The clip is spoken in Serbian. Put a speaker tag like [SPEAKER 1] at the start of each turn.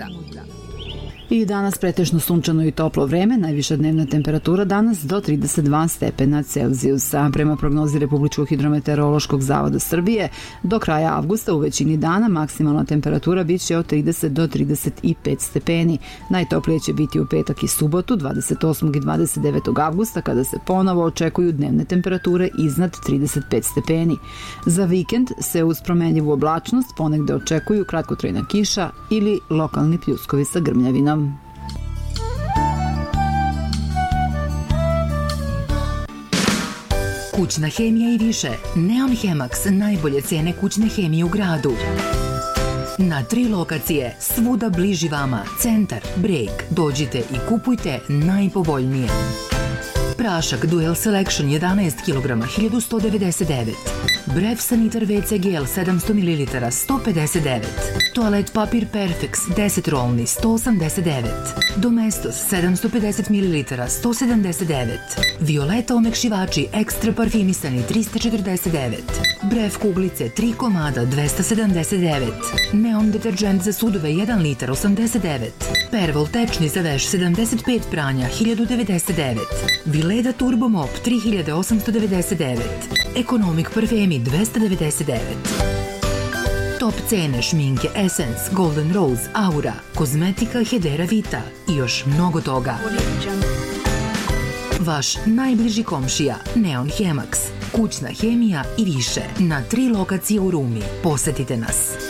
[SPEAKER 1] I danas pretežno sunčano i toplo vreme, najviša dnevna temperatura danas do 32 stepena Celzijusa. Prema prognozi Republičkog hidrometeorološkog zavoda Srbije, do kraja avgusta u većini dana maksimalna temperatura biće od 30 do 35 stepeni. Najtoplije će biti u petak i subotu, 28. i 29. avgusta, kada se ponovo očekuju dnevne temperature iznad 35 stepeni. Za vikend se uz promenljivu oblačnost ponegde očekuju kratkotrajna kiša ili lokalni pljuskovi sa grmljavinom.
[SPEAKER 2] Kućna hemija i više. Neon Hemax, najbolje cene kućne hemije u gradu. Na 3 lokacije, svuda bliži vama, Centar, Breg. Dođite i kupujte najpovoljnije. Prašak Dual Selection 11 kg 1199. Bref Sanitar WC Gel 700 ml 159. Toalet papir Perfex 10 rolni 189. Domestos 750 ml 179. Violeta omekšivači ekstra parfimisani 349. Bref kuglice 3 komada 279. Neon deterđent za sudove 1 litar 89. Pervol tečni za veš 75 pranja 1099. Vileda Turbo Mop 3899. Ekonomik parfemi 299. Top cene šminke Essence, Golden Rose, Aura, kozmetika Hedera Vita i još mnogo toga. Vaš najbliži komšija Neon Hemax, kućna hemija i više na 3 lokacije u Rumi. Posetite nas.